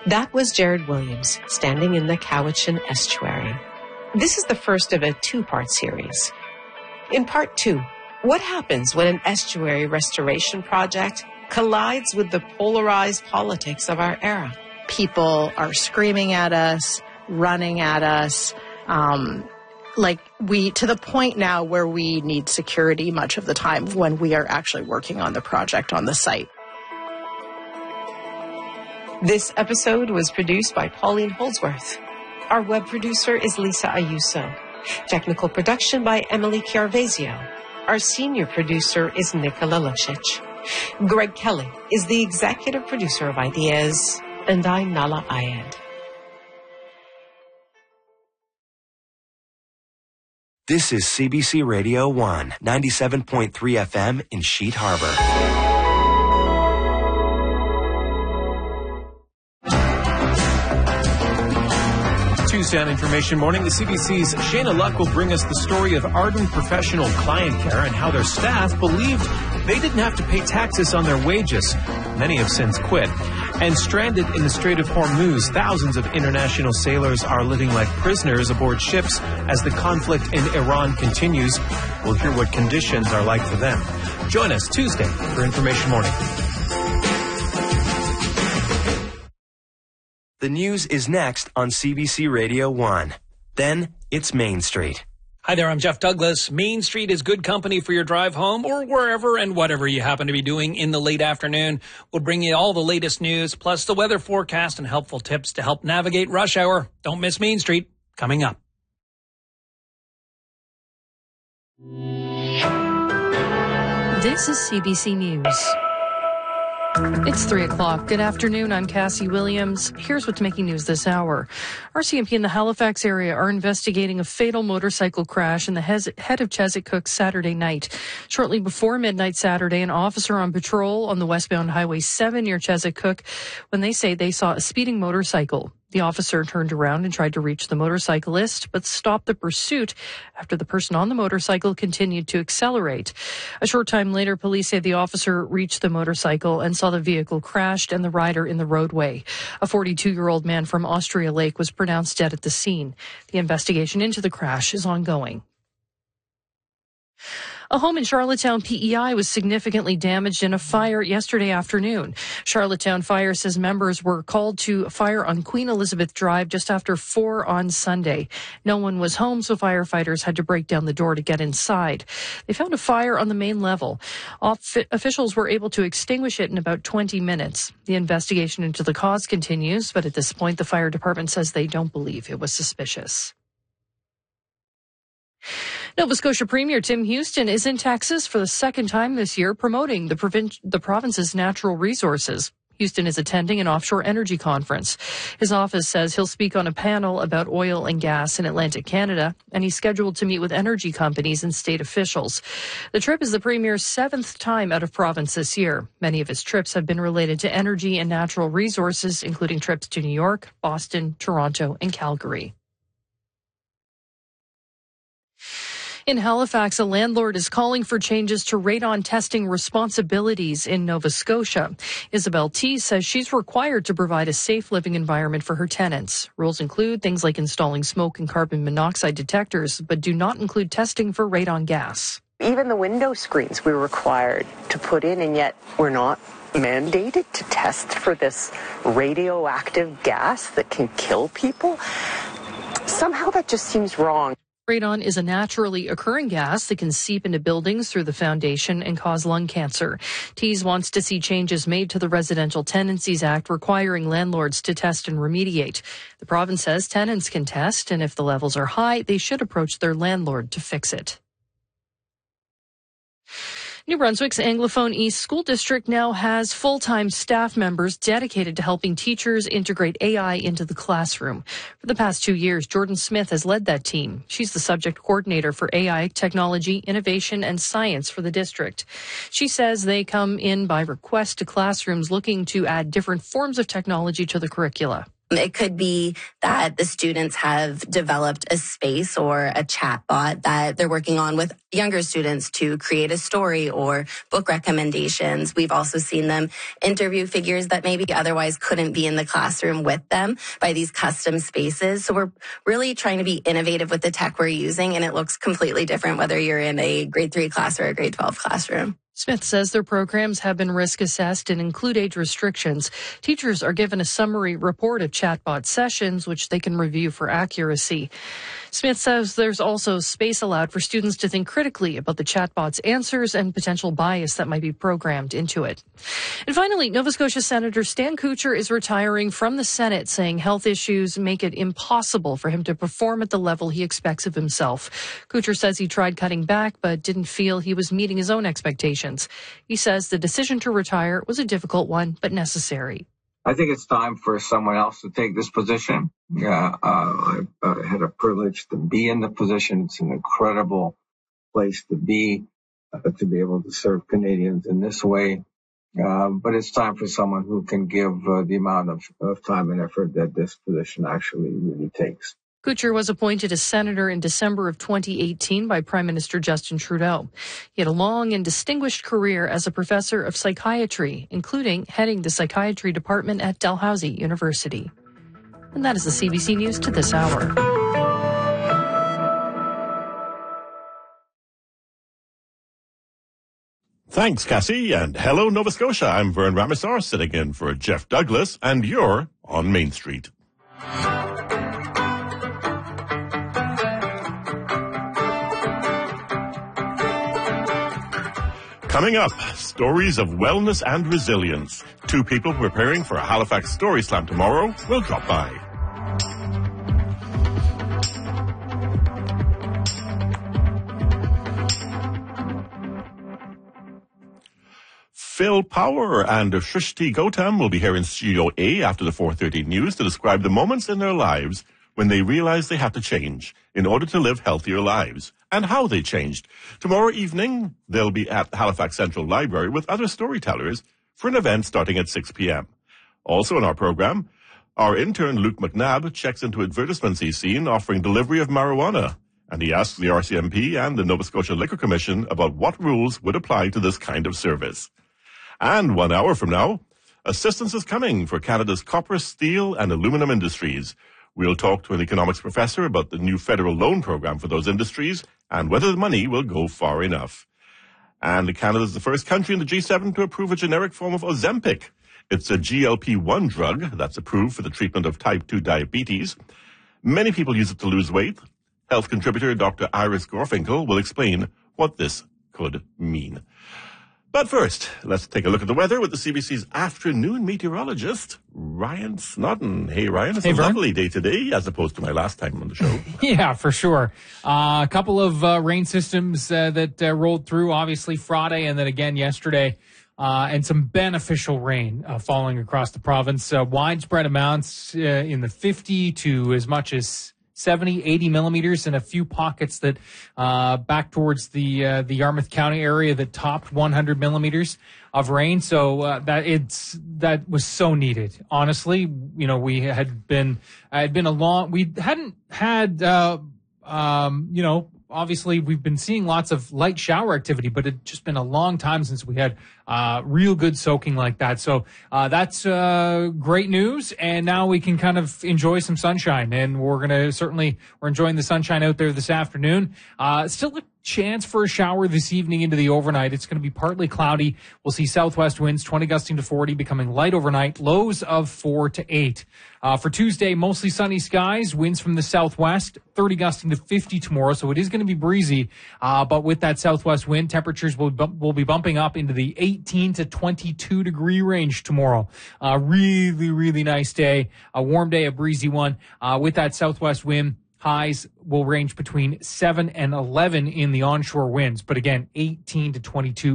That was Jared Williams standing in the Cowichan Estuary. This is the first of a two-part series. In part 2, what happens when an estuary restoration project collides with the polarized politics of our era? People are screaming at us, running at us, to the point now where we need security much of the time when we are actually working on the project on the site. This episode was produced by Pauline Holdsworth. Our web producer is Lisa Ayuso. Technical production by Emily Chiarvesio. Our senior producer is Nicola Lucic. Greg Kelly is the executive producer of Ideas, and I'm Nala Ayed. This is CBC Radio 1, 97.3 FM in Sheet Harbor. Tuesday on Information Morning, the CBC's Shayna Luck will bring us the story of ardent professional client care and how their staff believed they didn't have to pay taxes on their wages. Many have since quit. And stranded in the Strait of Hormuz, thousands of international sailors are living like prisoners aboard ships as the conflict in Iran continues. We'll hear what conditions are like for them. Join us Tuesday for Information Morning. The news is next on CBC Radio 1. Then it's Main Street. Hi there, I'm Jeff Douglas. Main Street is good company for your drive home or wherever and whatever you happen to be doing in the late afternoon. We'll bring you all the latest news, plus the weather forecast and helpful tips to help navigate rush hour. Don't miss Main Street, coming up. This is CBC News. It's 3 o'clock. Good afternoon. I'm Cassie Williams. Here's what's making news this hour. RCMP in the Halifax area are investigating a fatal motorcycle crash in the head of Chesapeake Saturday night. Shortly before midnight Saturday, an officer on patrol on the westbound Highway 7 near Chesapeake when they say they saw a speeding motorcycle. The officer turned around and tried to reach the motorcyclist, but stopped the pursuit after the person on the motorcycle continued to accelerate. A short time later, police say the officer reached the motorcycle and saw the vehicle crashed and the rider in the roadway. A 42-year-old man from Austria Lake was pronounced dead at the scene. The investigation into the crash is ongoing. A home in Charlottetown, PEI, was significantly damaged in a fire yesterday afternoon. Charlottetown Fire says members were called to fire on Queen Elizabeth Drive just after 4 on Sunday. No one was home, so firefighters had to break down the door to get inside. They found a fire on the main level. Officials were able to extinguish it in about 20 minutes. The investigation into the cause continues, but at this point, the fire department says they don't believe it was suspicious. Nova Scotia Premier Tim Houston is in Texas for the second time this year, promoting the province's natural resources. Houston is attending an offshore energy conference. His office says he'll speak on a panel about oil and gas in Atlantic Canada, and he's scheduled to meet with energy companies and state officials. The trip is the Premier's 7th time out of province this year. Many of his trips have been related to energy and natural resources, including trips to New York, Boston, Toronto, and Calgary. In Halifax, a landlord is calling for changes to radon testing responsibilities in Nova Scotia. Isabel T. says she's required to provide a safe living environment for her tenants. Rules include things like installing smoke and carbon monoxide detectors, but do not include testing for radon gas. Even the window screens we're required to put in, and yet we're not mandated to test for this radioactive gas that can kill people. Somehow that just seems wrong. Radon is a naturally occurring gas that can seep into buildings through the foundation and cause lung cancer. Tees wants to see changes made to the Residential Tenancies Act requiring landlords to test and remediate. The province says tenants can test, and if the levels are high, they should approach their landlord to fix it. New Brunswick's Anglophone East School District now has full-time staff members dedicated to helping teachers integrate AI into the classroom. For the past 2 years, Jordan Smith has led that team. She's the subject coordinator for AI, technology, innovation, and science for the district. She says they come in by request to classrooms looking to add different forms of technology to the curricula. It could be that the students have developed a space or a chat bot that they're working on with younger students to create a story or book recommendations. We've also seen them interview figures that maybe otherwise couldn't be in the classroom with them by these custom spaces. So we're really trying to be innovative with the tech we're using, and it looks completely different whether you're in a grade 3 class or a grade 12 classroom. Smith says their programs have been risk assessed and include age restrictions. Teachers are given a summary report of chatbot sessions, which they can review for accuracy. Smith says there's also space allowed for students to think critically about the chatbot's answers and potential bias that might be programmed into it. And finally, Nova Scotia Senator Stan Kuchar is retiring from the Senate, saying health issues make it impossible for him to perform at the level he expects of himself. Kuchar says he tried cutting back, but didn't feel he was meeting his own expectations. He says the decision to retire was a difficult one, but necessary. I think it's time for someone else to take this position. I had a privilege to be in the position. It's an incredible place to be able to serve Canadians in this way. But it's time for someone who can give the amount of time and effort that this position actually really takes. Kuchar was appointed as senator in December of 2018 by Prime Minister Justin Trudeau. He had a long and distinguished career as a professor of psychiatry, including heading the psychiatry department at Dalhousie University. And that is the CBC News to this hour. Thanks, Cassie, and hello, Nova Scotia. I'm Vern Ramesar, sitting in for Jeff Douglas, and you're on Main Street. Coming up, stories of wellness and resilience. 2 people preparing for a Halifax Story Slam tomorrow will drop by. Phil Power and Shrishti Gautam will be here in Studio A after the 4:30 news to describe the moments in their lives when they realized they had to change in order to live healthier lives, and how they changed. Tomorrow evening, they'll be at Halifax Central Library with other storytellers for an event starting at 6 p.m. Also in our program, our intern Luke McNabb checks into advertisements he's seen offering delivery of marijuana, and he asks the RCMP and the Nova Scotia Liquor Commission about what rules would apply to this kind of service. And 1 hour from now, assistance is coming for Canada's copper, steel, and aluminum industries. We'll talk to an economics professor about the new federal loan program for those industries and whether the money will go far enough. And Canada is the first country in the G7 to approve a generic form of Ozempic. It's a GLP-1 drug that's approved for the treatment of type 2 diabetes. Many people use it to lose weight. Health contributor Dr. Iris Gorfinkel will explain what this could mean. But first, let's take a look at the weather with the CBC's afternoon meteorologist, Ryan Snodden. Hey, Ryan, it's a lovely day today as opposed to my last time on the show. Yeah, for sure. A couple of rain systems that rolled through, obviously Friday and then again yesterday, and some beneficial rain falling across the province. Widespread amounts in the 50 to as much as 70, 80 millimeters in a few pockets that back towards the Yarmouth County area that topped 100 millimeters of rain. So that was so needed. Honestly, you know, we hadn't had obviously we've been seeing lots of light shower activity, but it's just been a long time since we had real good soaking like that. So that's great news. And now we can kind of enjoy some sunshine. And we're enjoying the sunshine out there this afternoon. Still a chance for a shower this evening into the overnight. It's going to be partly cloudy. We'll see southwest winds 20 gusting to 40, becoming light overnight, lows of 4 to 8. For Tuesday, mostly sunny skies, winds from the southwest, 30 gusting to 50 tomorrow. So it is going to be breezy. But with that southwest wind, temperatures will be bumping up into the 18 to 22 degree range tomorrow. Really, really nice day. A warm day, a breezy one. With that southwest wind, highs will range between 7 and 11 in the onshore winds. But again, 18 to 22